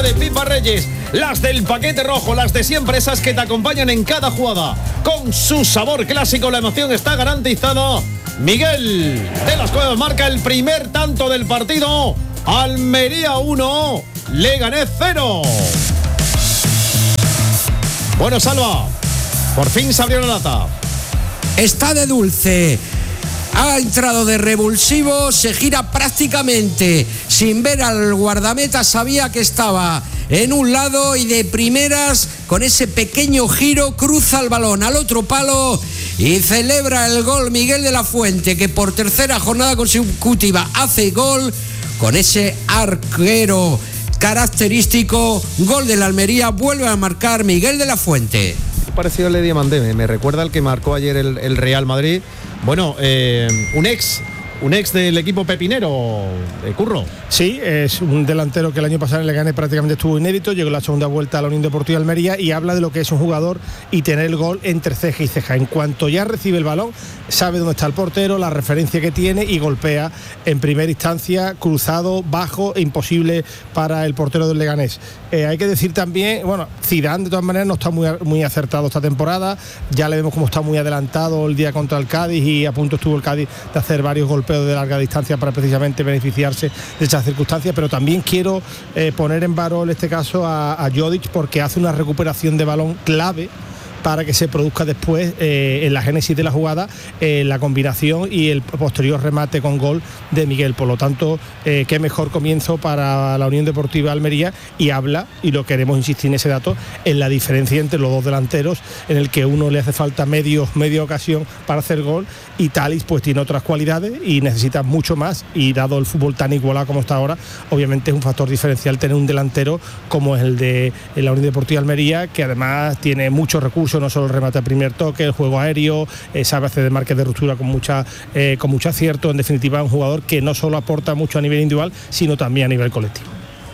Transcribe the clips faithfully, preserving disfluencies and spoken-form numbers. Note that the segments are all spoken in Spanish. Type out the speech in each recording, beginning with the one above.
de Pipa Reyes, las del paquete rojo, las de siempre, esas que te acompañan en cada jugada. Con su sabor clásico, la emoción está garantizada. Miguel de las Cuevas marca el primer tanto del partido. Almería uno, Leganés cero. Bueno, Salva, por fin se abrió la lata. Está de dulce. Ha entrado de revulsivo, se gira prácticamente sin ver al guardameta, sabía que estaba en un lado y de primeras, con ese pequeño giro, cruza el balón al otro palo y celebra el gol Miguel de la Fuente, que por tercera jornada consecutiva hace gol con ese arquero característico. Gol de la Almería, vuelve a marcar Miguel de la Fuente. Parecido al de Diamandé, me recuerda al que marcó ayer el, el Real Madrid. Bueno, eh, un ex, un ex del equipo pepinero, de Curro. Sí, es un delantero que el año pasado en Leganés prácticamente estuvo inédito, llegó en la segunda vuelta a la Unión Deportiva Almería y habla de lo que es un jugador y tener el gol entre ceja y ceja. En cuanto ya recibe el balón, sabe dónde está el portero, la referencia que tiene y golpea en primera instancia, cruzado, bajo, e imposible para el portero del Leganés. Eh, hay que decir también, bueno, Zidane de todas maneras no está muy, muy acertado esta temporada, ya le vemos como está muy adelantado el día contra el Cádiz y a punto estuvo el Cádiz de hacer varios golpeos de larga distancia para precisamente beneficiarse de esas circunstancias, pero también quiero eh, poner en valor en este caso a, a Jodic, porque hace una recuperación de balón clave para que se produzca después eh, en la génesis de la jugada eh, la combinación y el posterior remate con gol de Miguel. Por lo tanto, eh, qué mejor comienzo para la Unión Deportiva Almería, y habla, y lo queremos insistir en ese dato, en la diferencia entre los dos delanteros, en el que uno le hace falta medio, media ocasión para hacer gol y Thalys pues tiene otras cualidades y necesita mucho más, y dado el fútbol tan igualado como está ahora, obviamente es un factor diferencial tener un delantero como es el de la Unión Deportiva Almería, que además tiene muchos recursos, no solo el remate al primer toque, el juego aéreo, eh, sabe hacer de marques de ruptura con mucha eh, con mucho acierto. En definitiva, un jugador que no solo aporta mucho a nivel individual, sino también a nivel colectivo.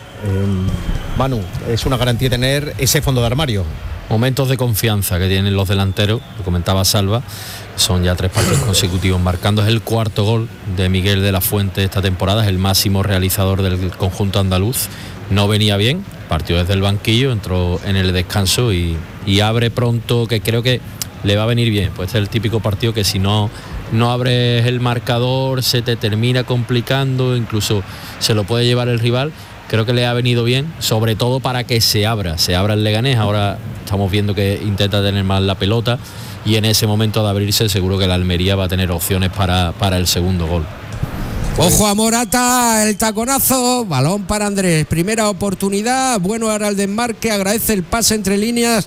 Eh, Manu, es una garantía tener ese fondo de armario. Momentos de confianza que tienen los delanteros, lo comentaba Salva, son ya tres partidos consecutivos marcando. Es el cuarto gol de Miguel de la Fuente esta temporada, es el máximo realizador del conjunto andaluz. No venía bien, partió desde el banquillo, entró en el descanso y, y abre pronto, que creo que le va a venir bien. Pues este es el típico partido que si no, no abres el marcador se te termina complicando, incluso se lo puede llevar el rival. Creo que le ha venido bien, sobre todo para que se abra, se abra el Leganés. Ahora estamos viendo que intenta tener más la pelota y en ese momento de abrirse seguro que la Almería va a tener opciones para, para el segundo gol. Ojo a Morata, el taconazo, balón para Andrés, primera oportunidad, bueno ahora el desmarque, agradece el pase entre líneas,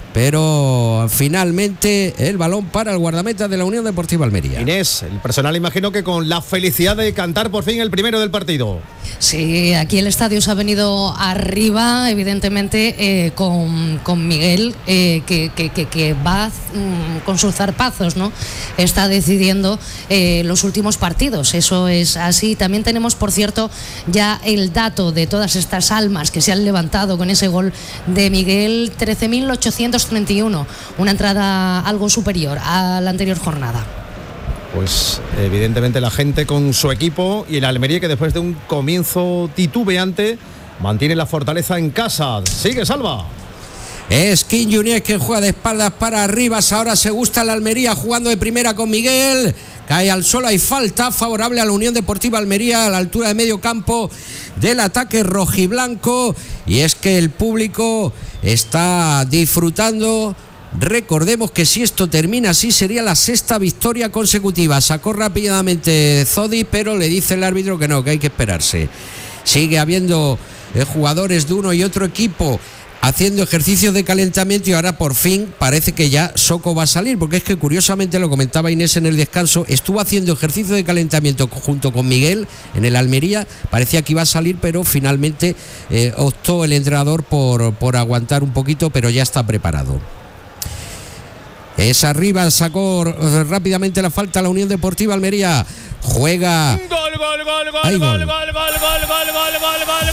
pero finalmente el balón para el guardameta de la Unión Deportiva Almería. Inés, el personal imagino que con la felicidad de cantar por fin el primero del partido. Sí, aquí el estadio se ha venido arriba, evidentemente, eh, con, con Miguel, eh, que, que, que, que va mm, con sus zarpazos, ¿no? Está decidiendo eh, los últimos partidos, eso es así. También tenemos, por cierto, ya el dato de todas estas almas que se han levantado con ese gol de Miguel, trece mil ochocientos treinta y uno, una entrada algo superior a la anterior jornada. Pues evidentemente la gente con su equipo, y el Almería que después de un comienzo titubeante mantiene la fortaleza en casa. Sigue, Salva. Es King Junior que juega de espaldas para Rivas, ahora se gusta la Almería jugando de primera con Miguel, cae al suelo, hay falta favorable a la Unión Deportiva Almería a la altura de medio campo del ataque rojiblanco, y es que el público está disfrutando. Recordemos que si esto termina así sería la sexta victoria consecutiva. Sacó rápidamente Zodi, pero le dice el árbitro que no, que hay que esperarse. Sigue habiendo eh, jugadores de uno y otro equipo haciendo ejercicios de calentamiento, y ahora por fin parece que ya Soko va a salir, porque es que curiosamente, lo comentaba Inés en el descanso, estuvo haciendo ejercicio de calentamiento junto con Miguel en el Almería, parecía que iba a salir, pero finalmente eh, optó el entrenador por, por aguantar un poquito, pero ya está preparado. Es arriba, sacó rápidamente la falta a la Unión Deportiva Almería. Juega. Gol, gol, gol, gol, Ay, gol, gol. gol, gol, gol, gol, gol, gol, gol.